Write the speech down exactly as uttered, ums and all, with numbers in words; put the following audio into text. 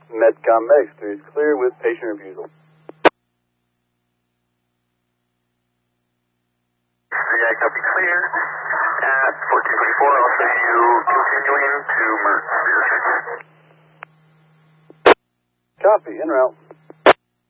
Medcom Medics three is clear with patient refusal. three I copy clear. At fourteen twenty-four, I'll show you continuing to Merck. Copy, en route.